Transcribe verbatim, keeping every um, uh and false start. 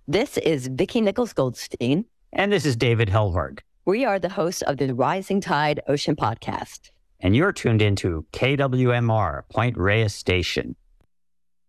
This is Vicki Nichols-Goldstein. And this is David Helvarg. We are the hosts of the Rising Tide Ocean Podcast. And you're tuned into K W M R, Point Reyes Station.